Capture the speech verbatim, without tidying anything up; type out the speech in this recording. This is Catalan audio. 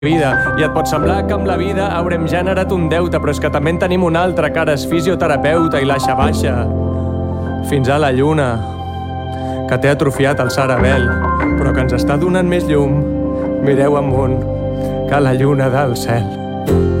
vida. I et pot semblar que amb la vida haurem generat un deute, però és que també en tenim un altre, que ara és fisioterapeuta i l'aixa baixa fins a la lluna, que té atrofiat el cerebel, però que ens està donant més llum. Mireu amunt, que la lluna del cel.